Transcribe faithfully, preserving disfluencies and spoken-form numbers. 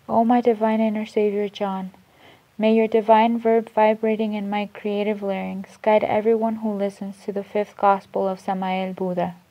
O my divine inner Savior John, may your divine verb vibrating in my creative larynx guide everyone who listens to the fifth gospel of Samael Buddha.